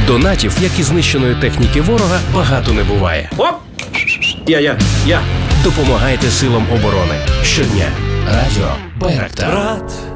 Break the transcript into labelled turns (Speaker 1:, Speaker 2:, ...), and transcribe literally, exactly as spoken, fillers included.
Speaker 1: Донатів, як і знищеної техніки ворога, багато не буває.
Speaker 2: Оп! Я, я, я.
Speaker 1: Допомагайте силам оборони. Щодня. Радіо Байрактар.
Speaker 3: Брат